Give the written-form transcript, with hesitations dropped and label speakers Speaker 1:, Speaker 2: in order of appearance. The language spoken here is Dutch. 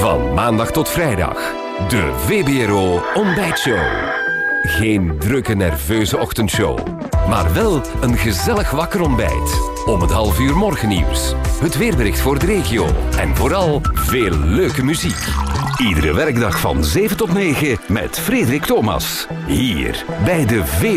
Speaker 1: Van maandag tot vrijdag. De VBRO Ontbijtshow. Geen drukke, nerveuze ochtendshow. Maar wel een gezellig wakker ontbijt. Om het 6:30 morgennieuws. Het weerbericht voor de regio. En vooral veel leuke muziek. Iedere werkdag van 7 tot 9 met Frederik Thomas. Hier bij de VBRO.